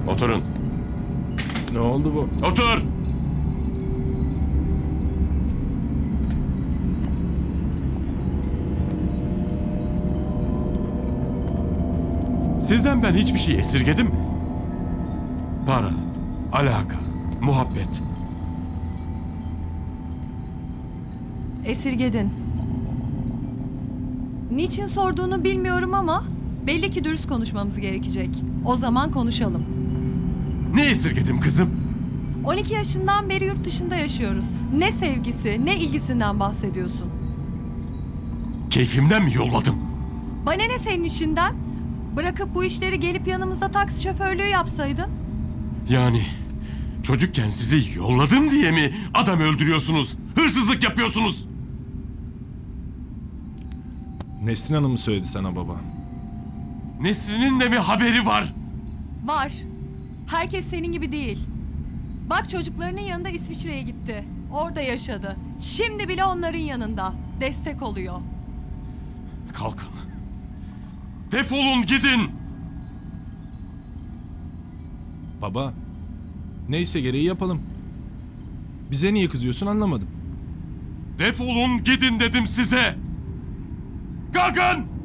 Oturun. Ne oldu bu? Otur! Sizden ben hiçbir şey esirgedim mi? Para, alaka, muhabbet. Esirgedin. Niçin sorduğunu bilmiyorum ama belli ki dürüst konuşmamız gerekecek. O zaman konuşalım. Ne esirgedim kızım? 12 yaşından beri yurt dışında yaşıyoruz. Ne sevgisi, ne ilgisinden bahsediyorsun? Keyfimden mi yolladım? Bana ne senin işinden? Bırakıp bu işleri gelip yanımızda taksi şoförlüğü yapsaydın? Yani çocukken sizi yolladım diye mi adam öldürüyorsunuz, hırsızlık yapıyorsunuz? Nesrin Hanım mı söyledi sana baba? Nesrin'in de mi haberi var? Var. Herkes senin gibi değil. Bak çocuklarının yanında İsviçre'ye gitti. Orada yaşadı. Şimdi bile onların yanında. Destek oluyor. Kalkın. Defolun gidin. Baba, neyse gereği yapalım. Bize niye kızıyorsun anlamadım. Defolun gidin dedim size. Kalkın.